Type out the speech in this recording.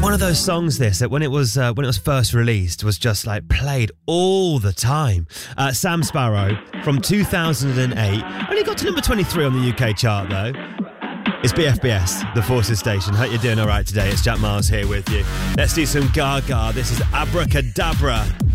One of those songs, this, that when it was first released was just like played all the time. Sam Sparro from 2008. Only got to number 23 on the UK chart though. It's BFBS, the Forces Station. Hope you're doing all right today. It's Jack Miles here with you. Let's do some Gaga. This is Abracadabra.